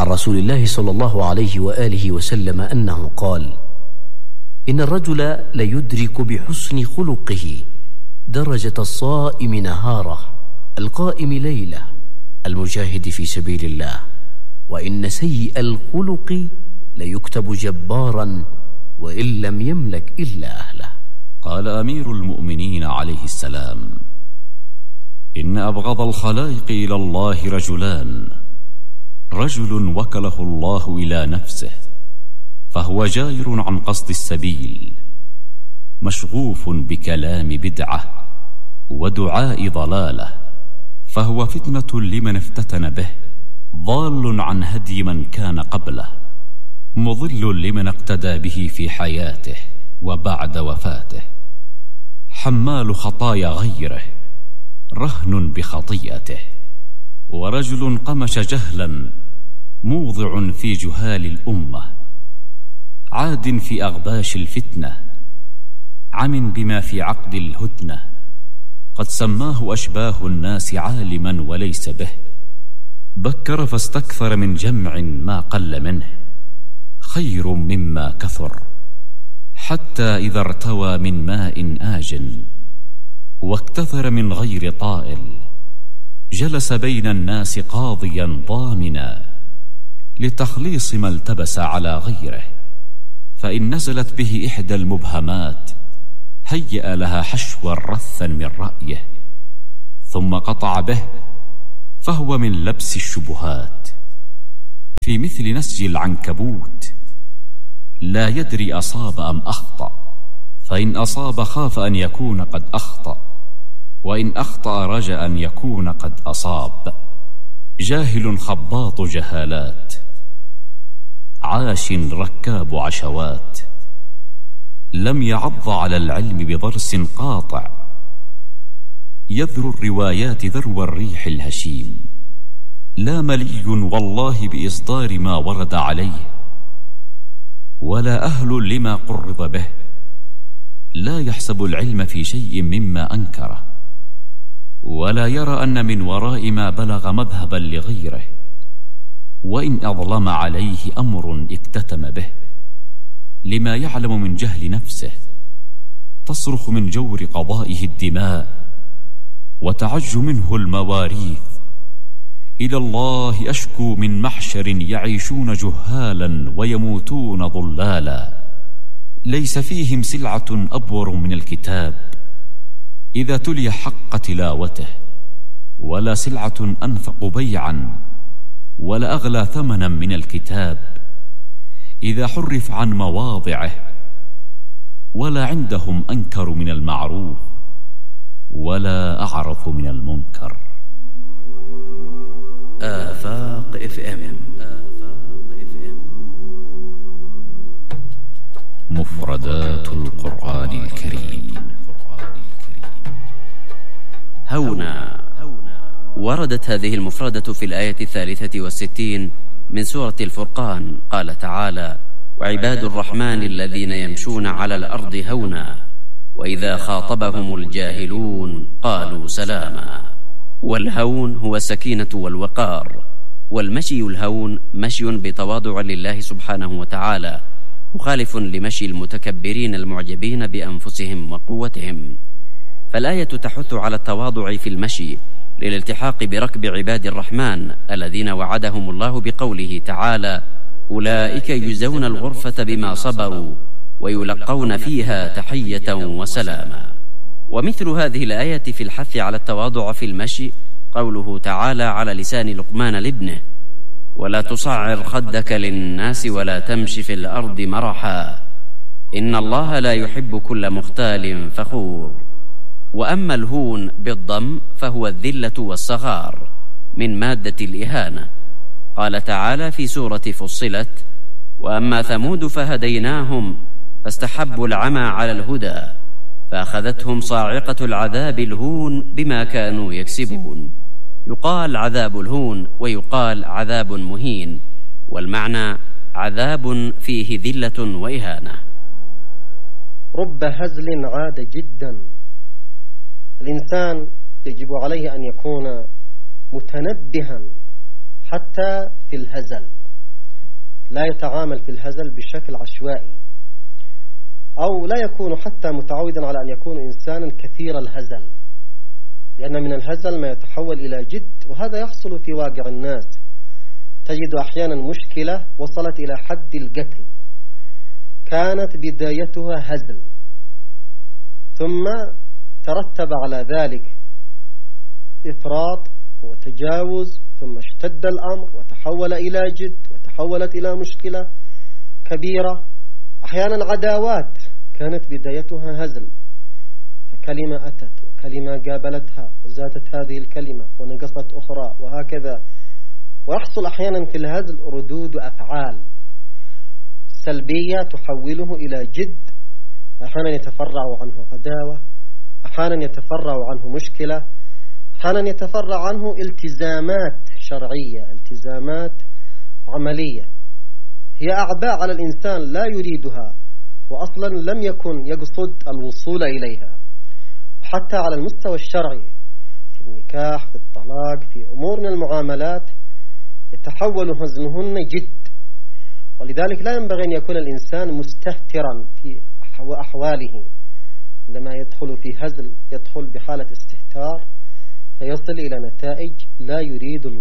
عن رسول الله صلى الله عليه وآله وسلم أنه قال: إن الرجل ليدرك بحسن خلقه درجة الصائم نهاره، القائم ليله، المجاهد في سبيل الله، وإن سيء الخلق ليكتب جبارا وإن لم يملك إلا أهله. قال أمير المؤمنين عليه السلام: إن أبغض الخلائق إلى الله رجلان: رجل وكله الله إلى نفسه فهو جائر عن قصد السبيل، مشغوف بكلام بدعة ودعاء ضلالة، فهو فتنة لمن افتتن به، ضال عن هدي من كان قبله، مضل لمن اقتدى به في حياته وبعد وفاته، حمال خطايا غيره، رهن بخطيئته. ورجل قمش جهلا موضع في جهال الأمة، عاد في أغباش الفتنة، عم بما في عقد الهدنة، قد سماه أشباه الناس عالما وليس به، بكر فاستكثر من جمع ما قل منه، خير مما كثر، حتى إذا ارتوى من ماء آجن واكتثر من غير طائل، جلس بين الناس قاضيا ضامنا لتخليص ما التبس على غيره، فإن نزلت به إحدى المبهمات هيأ لها حشوا رثا من رأيه، ثم قطع به، فهو من لبس الشبهات، في مثل نسج العنكبوت، لا يدري أصاب أم أخطأ، فإن أصاب خاف أن يكون قد أخطأ، وإن أخطأ رجا أن يكون قد أصاب، جاهل خباط جهالات، عاش ركاب عشوات، لم يعض على العلم بضرس قاطع، يذر الروايات ذرو الريح الهشيم، لا ملي والله بإصدار ما ورد عليه، ولا أهل لما قرض به، لا يحسب العلم في شيء مما أنكره، ولا يرى أن من وراء ما بلغ مذهبا لغيره، وإن أظلم عليه أمر اكتتم به، لما يعلم من جهل نفسه، تصرخ من جور قضائه الدماء، وتعج منه المواريث. إلى الله أشكو من محشر يعيشون جهالا ويموتون ضلالا، ليس فيهم سلعة أبور من الكتاب إذا تلي حق تلاوته، ولا سلعة أنفق بيعا ولا أغلى ثمنا من الكتاب إذا حرف عن مواضعه، ولا عندهم أنكر من المعروف ولا أعرف من المنكر. آفاق FM. مفردات القرآن الكريم. هونا. وردت هذه المفردة في الآية 63 من سورة الفرقان. قال تعالى: وعباد الرحمن الذين يمشون على الأرض هونا وإذا خاطبهم الجاهلون قالوا سلاما. والهون هو السكينة والوقار، والمشي الهون مشي بتواضع لله سبحانه وتعالى، مخالف لمشي المتكبرين المعجبين بأنفسهم وقوتهم. فالآية تحث على التواضع في المشي للالتحاق بركب عباد الرحمن الذين وعدهم الله بقوله تعالى: أولئك يجزون الغرفة بما صبروا ويلقون فيها تحية وسلاما. ومثل هذه الآية في الحث على التواضع في المشي قوله تعالى على لسان لقمان لابنه: ولا تصعر خدك للناس ولا تمش في الأرض مرحا إن الله لا يحب كل مختال فخور. وأما الهون بالضم فهو الذلة والصغار من مادة الإهانة. قال تعالى في سورة فصلت: وأما ثمود فهديناهم فاستحبوا العمى على الهدى فأخذتهم صاعقة العذاب الهون بما كانوا يكسبون. يقال عذاب الهون ويقال عذاب مهين، والمعنى عذاب فيه ذلة وإهانة. رب هزل عاد جدا. الإنسان يجب عليه أن يكون متنبها حتى في الهزل، لا يتعامل في الهزل بشكل عشوائي، أو لا يكون حتى متعودا على أن يكون إنسانا كثير الهزل، لأن من الهزل ما يتحول إلى جد، وهذا يحصل في واقع الناس. تجد أحيانا مشكلة وصلت إلى حد القتل، كانت بدايتها هزل، ثم ترتب على ذلك إفراط وتجاوز، ثم اشتد الأمر وتحول إلى جد، وتحولت إلى مشكلة كبيرة. أحيانا عداوات كانت بدايتها هزل، فكلمة أتت وكلمة قابلتها وزادت هذه الكلمة ونقصت أخرى، وهكذا. ويحصل أحيانا في الهزل ردود أفعال سلبية تحوله إلى جد، أحيانا يتفرع عنه عداوة، أحيانا يتفرع عنه مشكلة، أحيانا يتفرع عنه التزامات شرعية، التزامات عملية، هي أعباء على الإنسان لا يريدها، وأصلا لم يكن يقصد الوصول إليها. وحتى على المستوى الشرعي في النكاح، في الطلاق، في أمور من المعاملات يتحول هزلهن جد. ولذلك لا ينبغي أن يكون الإنسان مستهترا في أحواله، عندما يدخل في هزل يدخل بحالة استهتار فيصل إلى نتائج لا يريد